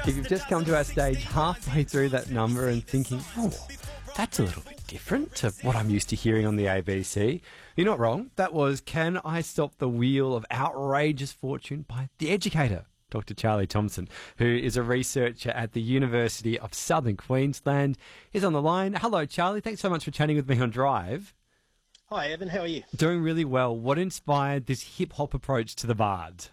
If you've just come to our stage halfway through that number and thinking, oh, that's a little bit different to what I'm used to hearing on the ABC, you're not wrong. That was Can I Stop the Wheel of Outrageous Fortune by The Educator, Dr. Charlie Thompson, who is a researcher at the University of Southern Queensland, is on the line. Hello, Charlie. Thanks so much for chatting with me on Drive. Hi, Evan. How are you? Doing really well. What inspired this hip-hop approach to the Bard?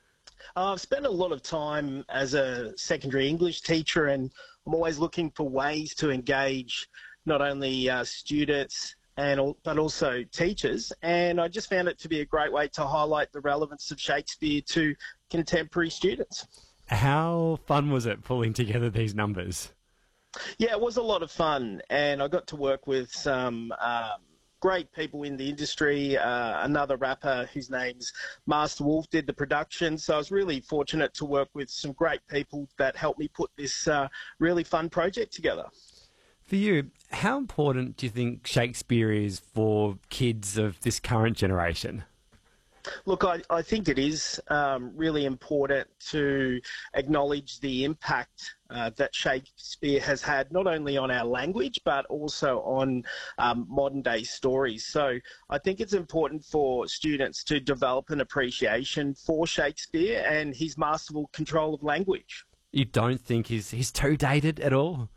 I've spent a lot of time as a secondary English teacher, and I'm always looking for ways to engage not only students but also teachers. And I just found it to be a great way to highlight the relevance of Shakespeare to contemporary students. How fun was it pulling together these numbers? Yeah, it was a lot of fun, and I got to work with some great people in the industry. Another rapper whose name's Master Wolf did the production, so I was really fortunate to work with some great people that helped me put this really fun project together. For you, how important do you think Shakespeare is for kids of this current generation? Look, I think it is really important to acknowledge the impact that Shakespeare has had, not only on our language, but also on modern-day stories. So I think it's important for students to develop an appreciation for Shakespeare and his masterful control of language. You don't think he's too dated at all?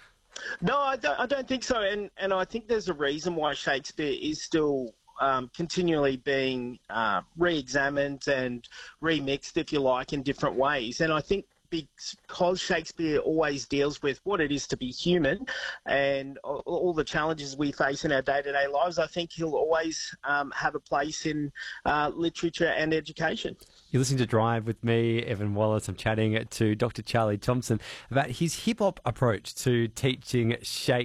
No, I don't think so. And I think there's a reason why Shakespeare is still continually being re-examined and remixed, if you like, in different ways. And I think because Shakespeare always deals with what it is to be human and all the challenges we face in our day-to-day lives, I think he'll always have a place in literature and education. You're listening to Drive with me, Evan Wallace. I'm chatting to Dr. Charlie Thompson about his hip-hop approach to teaching Shakespeare.